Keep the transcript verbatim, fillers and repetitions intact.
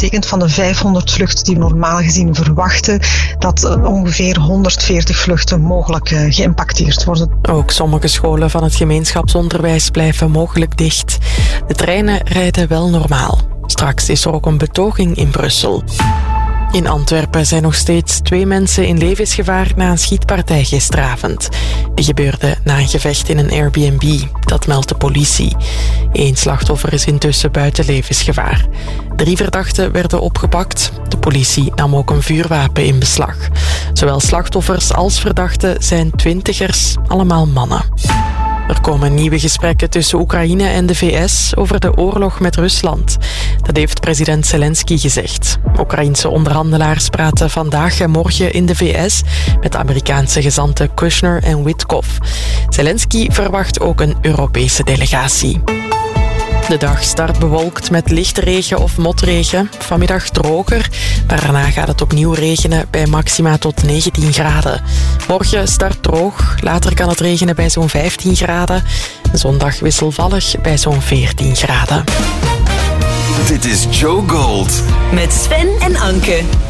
betekent van de vijfhonderd vluchten die we normaal gezien verwachten, dat uh, ongeveer honderdveertig vluchten mogelijk uh, geïmpacteerd worden. Ook sommige scholen van het gemeenschapsonderwijs blijven mogelijk dicht. De treinen rijden wel normaal. Straks is er ook een betoging in Brussel. In Antwerpen zijn nog steeds twee mensen in levensgevaar na een schietpartij gisteravond. Die gebeurde na een gevecht in een Airbnb. Dat meldt de politie. Eén slachtoffer is intussen buiten levensgevaar. Drie verdachten werden opgepakt. De politie nam ook een vuurwapen in beslag. Zowel slachtoffers als verdachten zijn twintigers, allemaal mannen. Er komen nieuwe gesprekken tussen Oekraïne en de V S over de oorlog met Rusland. Dat heeft president Zelensky gezegd. Oekraïense onderhandelaars praten vandaag en morgen in de V S met de Amerikaanse gezanten Kushner en Witkoff. Zelensky verwacht ook een Europese delegatie. De dag start bewolkt met lichte regen of motregen. Vanmiddag droger, maar daarna gaat het opnieuw regenen bij maxima tot negentien graden. Morgen start droog, later kan het regenen bij zo'n vijftien graden. Zondag wisselvallig bij zo'n veertien graden. Dit is Joe Gold. Met Sven en Anke.